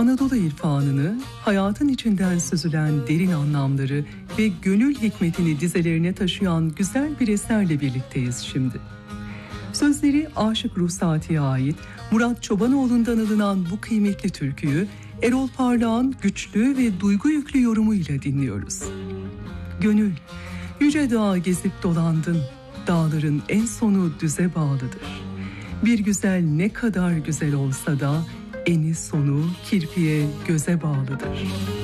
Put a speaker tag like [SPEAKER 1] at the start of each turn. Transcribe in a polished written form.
[SPEAKER 1] Anadolu irfanını, hayatın içinden süzülen derin anlamları ve gönül hikmetini dizelerine taşıyan güzel bir eserle birlikteyiz şimdi. Sözleri Aşık Ruhsati'ye ait Murat Çobanoğlu'ndan alınan bu kıymetli türküyü Erol Parlak'ın güçlü ve duygu yüklü yorumuyla dinliyoruz. Gönül, yüce dağı gezip dolandın, dağların en sonu düze bağlıdır. Bir güzel ne kadar güzel olsa da eni sonu kirpiye göze bağlıdır.